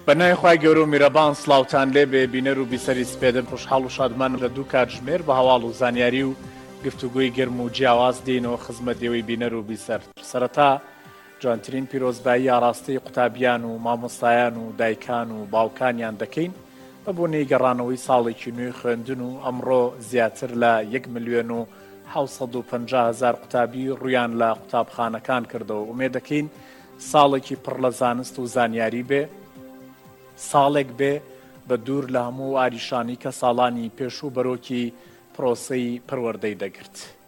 بەنای خوای گەورە و میرەبان سڵاوتان لێبێ بینەر و بیسەری سپێدم خوشحاڵ و شادمانم لە دوو کاتژمێر بە هەواڵ و زانیاری و گفتوگوی گرم و جیاواز دێنەوە خزمەت دێوەی بینەر و بیسەر. سەرەتا جوانترین پیرۆزبایی ئاراستەی قوتابیان و مامۆستایان و دایکان و باوکانیان دەکەین بە بۆنەی گەڕانەوەی ساڵێکی نوێی خوێندن و ئەمڕۆ زیاتر لە 1,750,000 قوتابی ڕویان لە قوتابخانەکان کردەوە. ئومێدەکەین ساڵێکی پڕ لە زانست و زانیاری بێ، ساڵێک بێ بە دوور لە هەموو ئاریشانی کە ساڵانی پێش و بەرۆکی پرۆسەی پەروەردەی دەگرت.